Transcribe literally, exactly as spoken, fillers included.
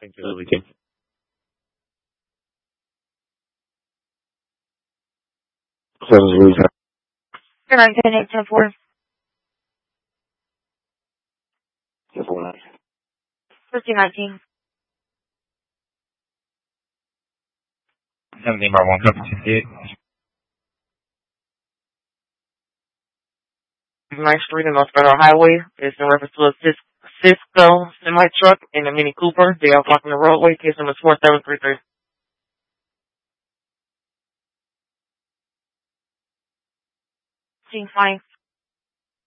Thank you, Lily. Seven Louis. You're nine ten eight ten four. Ten four nine. Fifteen nineteen. Seventeen bar one cover fifty-eight. ninth Street and North Federal Highway is in reference to a Cis- Cisco semi-truck and a Mini Cooper. They are blocking the roadway. Case number is four seven three three. Team fine.